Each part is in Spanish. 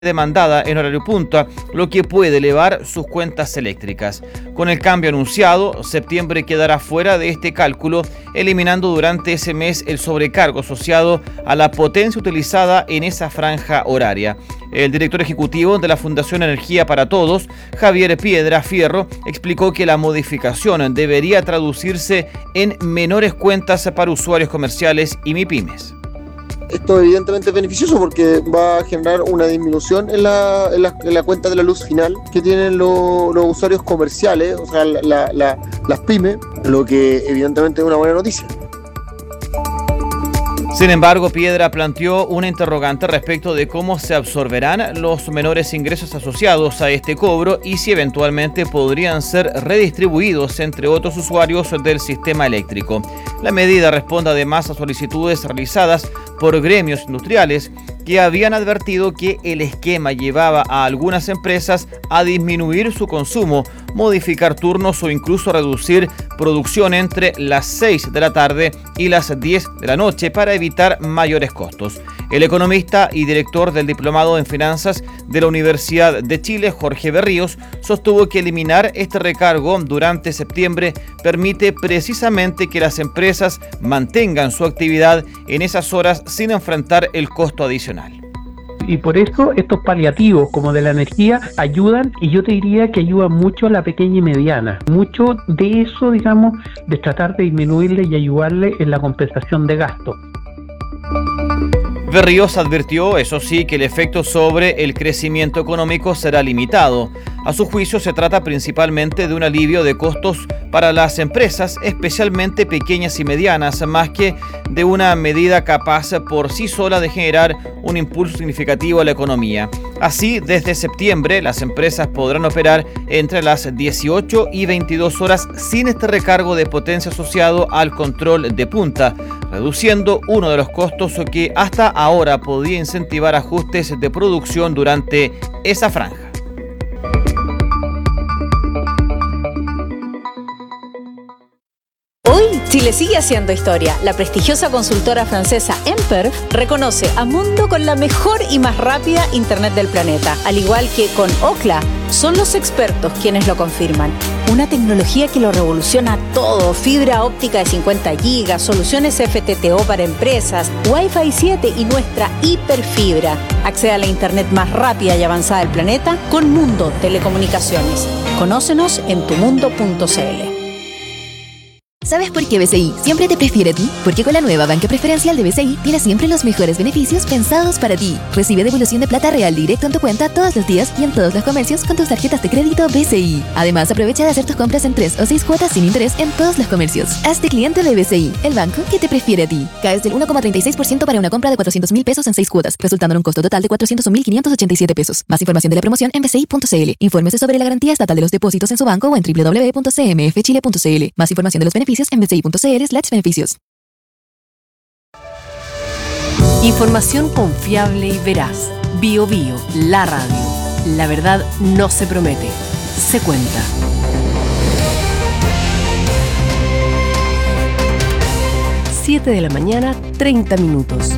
demandada en horario punta, lo que puede elevar sus cuentas eléctricas. Con el cambio anunciado, septiembre quedará fuera de este cálculo, eliminando durante ese mes el sobrecargo asociado a la potencia utilizada en esa franja horaria. El director ejecutivo de la Fundación Energía para Todos, Javier Piedra Fierro, explicó que la modificación debería traducirse en menores cuentas para usuarios comerciales y MIPYMES. Esto evidentemente es beneficioso porque va a generar una disminución en la cuenta de la luz final que tienen los usuarios comerciales, o sea, las pymes, lo que evidentemente es una buena noticia. Sin embargo, Piedra planteó una interrogante respecto de cómo se absorberán los menores ingresos asociados a este cobro y si eventualmente podrían ser redistribuidos entre otros usuarios del sistema eléctrico. La medida responde además a solicitudes realizadas por gremios industriales que habían advertido que el esquema llevaba a algunas empresas a disminuir su consumo, modificar turnos o incluso reducir producción entre las 6 de la tarde y las 10 de la noche para evitar mayores costos. El economista y director del Diplomado en Finanzas de la Universidad de Chile, Jorge Berríos, sostuvo que eliminar este recargo durante septiembre permite precisamente que las empresas mantengan su actividad en esas horas sin enfrentar el costo adicional. Y por eso estos paliativos como de la energía ayudan, y yo te diría que ayudan mucho a la pequeña y mediana. Mucho de eso, digamos, de tratar de disminuirle y ayudarle en la compensación de gastos. Berríos advirtió, eso sí, que el efecto sobre el crecimiento económico será limitado. A su juicio, se trata principalmente de un alivio de costos para las empresas, especialmente pequeñas y medianas, más que de una medida capaz por sí sola de generar un impulso significativo a la economía. Así, desde septiembre, las empresas podrán operar entre las 18 y 22 horas sin este recargo de potencia asociado al control de punta, reduciendo uno de los costos que hasta ahora podía incentivar ajustes de producción durante esa franja. Chile sigue haciendo historia. La prestigiosa consultora francesa Emperf reconoce a Mundo con la mejor y más rápida internet del planeta. Al igual que con Ookla, son los expertos quienes lo confirman. Una tecnología que lo revoluciona todo. Fibra óptica de 50 GB, soluciones FTTO para empresas, Wi-Fi 7 y nuestra hiperfibra. Accede a la internet más rápida y avanzada del planeta con Mundo Telecomunicaciones. Conócenos en tumundo.cl. ¿Sabes por qué BCI siempre te prefiere a ti? Porque con la nueva banca preferencial de BCI tienes siempre los mejores beneficios pensados para ti. Recibe devolución de plata real directo en tu cuenta todos los días y en todos los comercios con tus tarjetas de crédito BCI. Además, aprovecha de hacer tus compras en 3 o 6 cuotas sin interés en todos los comercios. Hazte cliente de BCI, el banco que te prefiere a ti. Caes del 1,36% para una compra de 400.000 pesos en 6 cuotas, resultando en un costo total de 401.587 pesos. Más información de la promoción en bci.cl. Infórmese sobre la garantía estatal de los depósitos en su banco o en www.cmfchile.cl. Más información de los beneficios en bci.cl/beneficios. Información confiable y veraz. BioBio, la radio. La verdad no se promete, se cuenta. Siete de la mañana, 30 minutos.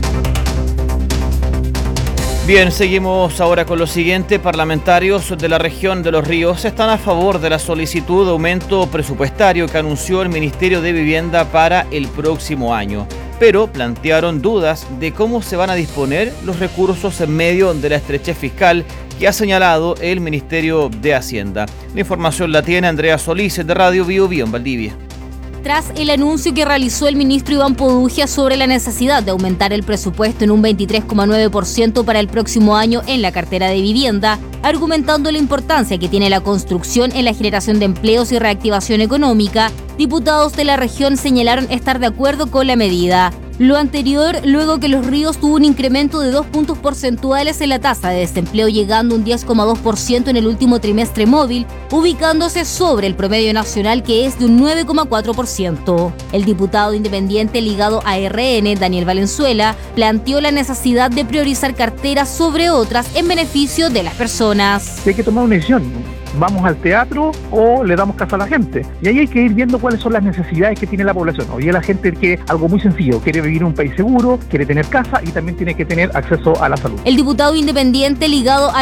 Bien, seguimos ahora con lo siguiente. Parlamentarios de la región de Los Ríos están a favor de la solicitud de aumento presupuestario que anunció el Ministerio de Vivienda para el próximo año, pero plantearon dudas de cómo se van a disponer los recursos en medio de la estrechez fiscal que ha señalado el Ministerio de Hacienda. La información la tiene Andrea Solís de Radio BioBio en Valdivia. Tras el anuncio que realizó el ministro Iván Podugia sobre la necesidad de aumentar el presupuesto en un 23,9% para el próximo año en la cartera de vivienda, argumentando la importancia que tiene la construcción en la generación de empleos y reactivación económica, diputados de la región señalaron estar de acuerdo con la medida. Lo anterior, luego que Los Ríos tuvo un incremento de 2 puntos porcentuales en la tasa de desempleo, llegando a un 10,2% en el último trimestre móvil, ubicándose sobre el promedio nacional que es de un 9,4%. El diputado independiente ligado a RN, Daniel Valenzuela, planteó la necesidad de priorizar carteras sobre otras en beneficio de las personas. Hay que tomar una decisión. vamos al teatro o le damos casa a la gente. Y ahí hay que ir viendo cuáles son las necesidades que tiene la población. Hoy día la gente quiere algo muy sencillo, quiere vivir en un país seguro, quiere tener casa y también tiene que tener acceso a la salud. El diputado independiente ligado a